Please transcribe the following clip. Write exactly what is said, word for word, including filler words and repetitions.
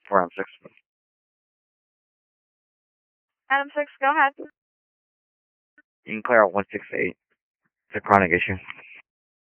for M six. Adam six, go ahead. You can clear out one six eight. It's a chronic issue.